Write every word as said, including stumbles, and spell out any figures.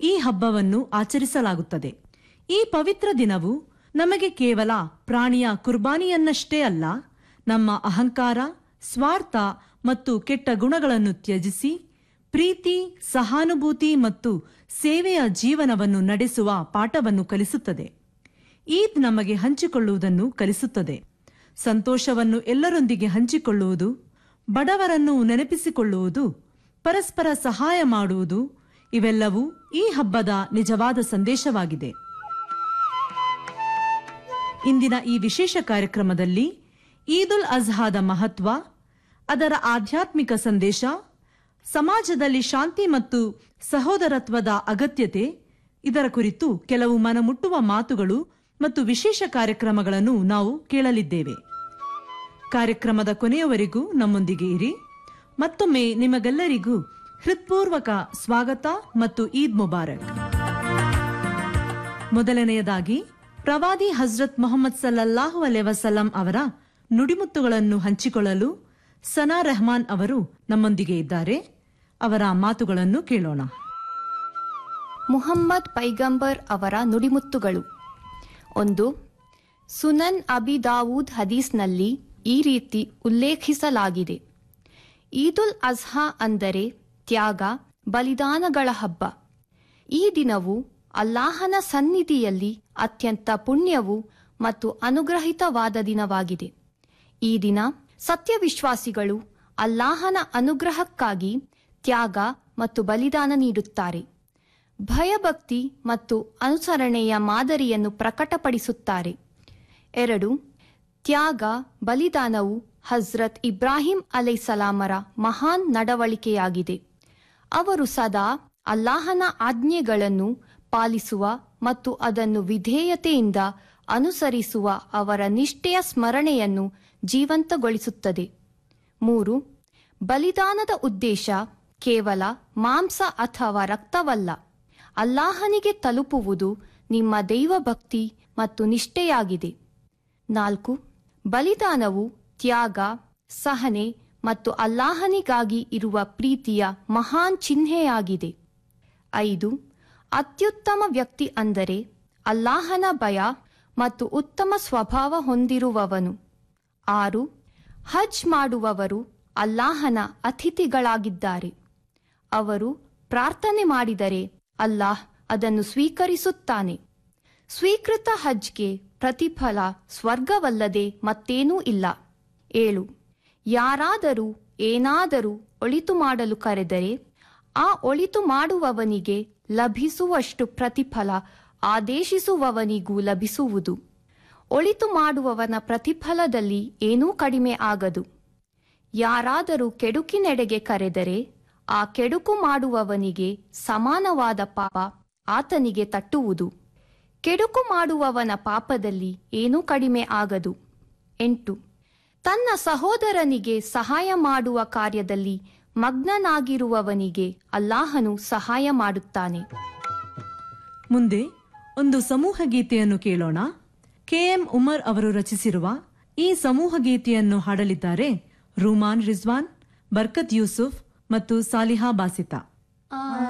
ಈ ಹಬ್ಬವನ್ನು ಆಚರಿಸಲಾಗುತ್ತದೆ. ಈ ಪವಿತ್ರ ದಿನವು ನಮಗೆ ಕೇವಲ ಪ್ರಾಣಿಯ ಕುರ್ಬಾನಿಯನ್ನಷ್ಟೇ ಅಲ್ಲ, ನಮ್ಮ ಅಹಂಕಾರ, ಸ್ವಾರ್ಥ ಮತ್ತು ಕೆಟ್ಟ ಗುಣಗಳನ್ನು ತ್ಯಜಿಸಿ ಪ್ರೀತಿ, ಸಹಾನುಭೂತಿ ಮತ್ತು ಸೇವೆಯ ಜೀವನವನ್ನು ನಡೆಸುವ ಪಾಠವನ್ನು ಕಲಿಸುತ್ತದೆ. ಈದ್ ನಮಗೆ ಹಂಚಿಕೊಳ್ಳುವುದನ್ನು ಕಲಿಸುತ್ತದೆ. ಸಂತೋಷವನ್ನು ಎಲ್ಲರೊಂದಿಗೆ ಹಂಚಿಕೊಳ್ಳುವುದು, ಬಡವರನ್ನು ನೆನಪಿಸಿಕೊಳ್ಳುವುದು, ಪರಸ್ಪರ ಸಹಾಯ ಮಾಡುವುದು ಇವೆಲ್ಲವೂ ಈ ಹಬ್ಬದ ನಿಜವಾದ ಸಂದೇಶವಾಗಿದೆ. ಇಂದಿನ ಈ ವಿಶೇಷ ಕಾರ್ಯಕ್ರಮದಲ್ಲಿ ಈದ್ ಉಲ್ ಅಜ್ಹಾದ ಮಹತ್ವ, ಅದರ ಆಧ್ಯಾತ್ಮಿಕ ಸಂದೇಶ, ಸಮಾಜದಲ್ಲಿ ಶಾಂತಿ ಮತ್ತು ಸಹೋದರತ್ವದ ಅಗತ್ಯತೆ ಇದರ ಕುರಿತು ಕೆಲವು ಮನಮುಟ್ಟುವ ಮಾತುಗಳು ಮತ್ತು ವಿಶೇಷ ಕಾರ್ಯಕ್ರಮಗಳನ್ನು ನಾವು ಕೇಳಲಿದ್ದೇವೆ. ಕಾರ್ಯಕ್ರಮದ ಕೊನೆಯವರೆಗೂ ನಮ್ಮೊಂದಿಗೆ ಇರಿ. ಮತ್ತೊಮ್ಮೆ ನಿಮಗೆಲ್ಲರಿಗೂ ಹೃತ್ಪೂರ್ವಕ ಸ್ವಾಗತ ಮತ್ತು ಈದ್ ಮುಬಾರಕ್. ಮೊದಲನೆಯದಾಗಿ ಪ್ರವಾದಿ ಹಜ್ರತ್ ಮೊಹಮ್ಮದ್ ಸಲ್ಲಲ್ಲಾಹು ಅಲೈಹಿ ವಸಲ್ಲಂ ಅವರ ನುಡಿಮುತ್ತುಗಳನ್ನು ಹಂಚಿಕೊಳ್ಳಲು ಸನಾ ರೆಹಮಾನ್ ಅವರು ನಮ್ಮೊಂದಿಗೆ ಇದ್ದಾರೆ. ಅವರ ಮಾತುಗಳನ್ನು ಕೇಳೋಣ. ಮುಹಮ್ಮದ್ ಪೈಗಂಬರ್ ಅವರ ನುಡಿಮುತ್ತುಗಳು. ಒಂದು, ಸುನನ್ ಅಬಿ ದಾವೂದ್ ಹದೀಸ್ನಲ್ಲಿ ಈ ರೀತಿ ಉಲ್ಲೇಖಿಸಲಾಗಿದೆ: ಈದುಲ್ ಅಜ್ಹಾ ಅಂದರೆ ತ್ಯಾಗ, ಬಲಿದಾನಗಳ ಹಬ್ಬ. ಈ ದಿನವು ಅಲ್ಲಾಹನ ಸನ್ನಿಧಿಯಲ್ಲಿ ಅತ್ಯಂತ ಪುಣ್ಯವು ಮತ್ತು ಅನುಗ್ರಹಿತವಾದ ದಿನವಾಗಿದೆ. ಈ ದಿನ ಸತ್ಯವಿಶ್ವಾಸಿಗಳು ಅಲ್ಲಾಹನ ಅನುಗ್ರಹಕ್ಕಾಗಿ ತ್ಯಾಗ ಮತ್ತು ಬಲಿದಾನ ನೀಡುತ್ತಾರೆ. ಭಯಭಕ್ತಿ ಮತ್ತು ಅನುಸರಣೆಯ ಮಾದರಿಯನ್ನು ಪ್ರಕಟಪಡಿಸುತ್ತಾರೆ. ಎರಡು, ತ್ಯಾಗ, ಬಲಿದಾನವು ಹಜ್ರತ್ ಇಬ್ರಾಹಿಂ ಅಲೈಸಲಾಮರ ಮಹಾನ್ ನಡವಳಿಕೆಯಾಗಿದೆ. ಅವರು ಸದಾ ಅಲ್ಲಾಹನ ಆಜ್ಞೆಗಳನ್ನು ಪಾಲಿಸುವ ಮತ್ತು ಅದನ್ನು ವಿಧೇಯತೆಯಿಂದ ಅನುಸರಿಸುವ ಅವರ ನಿಷ್ಠೆಯ ಸ್ಮರಣೆಯನ್ನು ಜೀವಂತಗೊಳಿಸುತ್ತದೆ. ಮೂರು, ಬಲಿದಾನದ ಉದ್ದೇಶ ಕೇವಲ ಮಾಂಸ ಅಥವಾ ರಕ್ತವಲ್ಲ, ಅಲ್ಲಾಹನಿಗೆ ತಲುಪುವುದು ನಿಮ್ಮ ದೈವಭಕ್ತಿ ಮತ್ತು ನಿಷ್ಠೆಯಾಗಿದೆ. ನಾಲ್ಕು, ಬಲಿದಾನವು ತ್ಯಾಗ, ಸಹನೆ ಮತ್ತು ಅಲ್ಲಾಹನಿಗಾಗಿ ಇರುವ ಪ್ರೀತಿಯ ಮಹಾನ್ ಚಿಹ್ನೆಯಾಗಿದೆ. ಐದು, ಅತ್ಯುತ್ತಮ ವ್ಯಕ್ತಿ ಅಂದರೆ ಅಲ್ಲಾಹನ ಭಯ ಮತ್ತು ಉತ್ತಮ ಸ್ವಭಾವ ಹೊಂದಿರುವವನು. ಆರು, ಹಜ್ ಮಾಡುವವರು ಅಲ್ಲಾಹನ ಅತಿಥಿಗಳಾಗಿದ್ದಾರೆ. ಅವರು ಪ್ರಾರ್ಥನೆ ಮಾಡಿದರೆ ಅಲ್ಲಾಹ್ ಅದನ್ನು ಸ್ವೀಕರಿಸುತ್ತಾನೆ. ಸ್ವೀಕೃತ ಹಜ್ಗೆ ಪ್ರತಿಫಲ ಸ್ವರ್ಗವಲ್ಲದೆ ಮತ್ತೇನೂ ಇಲ್ಲ. ಏಳು, ಯಾರಾದರೂ ಏನಾದರೂ ಒಳಿತು ಮಾಡಲು ಕರೆದರೆ ಆ ಒಳಿತು ಮಾಡುವವನಿಗೆ ಲಭಿಸುವಷ್ಟು ಪ್ರತಿಫಲ ಆದೇಶಿಸುವವನಿಗೂ ಲಭಿಸುವುದು. ಒಳಿತು ಮಾಡುವವನ ಪ್ರತಿಫಲದಲ್ಲಿ ಏನೂ ಕಡಿಮೆ ಆಗದು. ಯಾರಾದರೂ ಕೆಡುಕಿನೆಡೆಗೆ ಕರೆದರೆ ಆ ಕೆಡುಕು ಮಾಡುವವನಿಗೆ ಸಮಾನವಾದ ಪಾಪ ಆತನಿಗೆ ತಟ್ಟುವುದು. ಕೆಡುಕು ಮಾಡುವವನ ಪಾಪದಲ್ಲಿ ಏನೂ ಕಡಿಮೆ ಆಗದು. ಎಂಟು, ತನ್ನ ಸಹೋದರನಿಗೆ ಸಹಾಯ ಮಾಡುವ ಕಾರ್ಯದಲ್ಲಿ ಮಗ್ನನಾಗಿರುವವನಿಗೆ ಅಲ್ಲಾಹನು ಸಹಾಯ ಮಾಡುತ್ತಾನೆ. ಮುಂದೆ ಒಂದು ಸಮೂಹ ಗೀತೆಯನ್ನು ಕೇಳೋಣ. ಕೆಎಂ ಉಮರ್ ಅವರು ರಚಿಸಿರುವ ಈ ಸಮೂಹ ಗೀತೆಯನ್ನು ಹಾಡಲಿದ್ದಾರೆ ರೂಮಾನ್ ರಿಜ್ವಾನ್, ಬರ್ಕತ್ ಯೂಸುಫ್ ಮತ್ತು ಸಾಲಿಹಾ ಬಾಸಿತಾ.